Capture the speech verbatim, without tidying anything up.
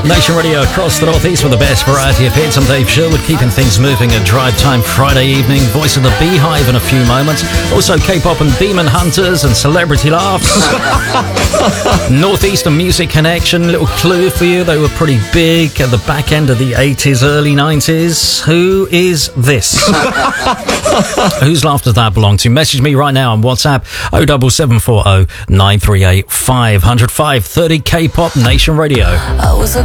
Nation Radio across the northeast with the best variety of hits. I'm Dave Sherwood, keeping things moving at Drive Time Friday evening. Voice of the Beehive in a few moments. Also K-pop and Demon Hunters and Celebrity Laughs. Northeastern Music Connection, little clue for you. They were pretty big at the back end of the eighties, early nineties. Who is this? Whose laugh does that belong to? Message me right now on WhatsApp oh double seven four oh nine three eight five oh five thirty K-pop Nation Radio. I was a